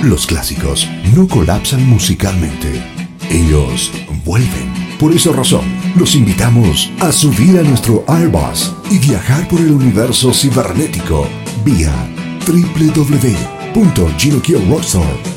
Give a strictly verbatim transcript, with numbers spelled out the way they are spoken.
Los clásicos no colapsan musicalmente. Ellos vuelven. Por esa razón, los invitamos a subir a nuestro Airbus y viajar por el universo cibernético vía doble u doble u doble u punto gino kio rockstar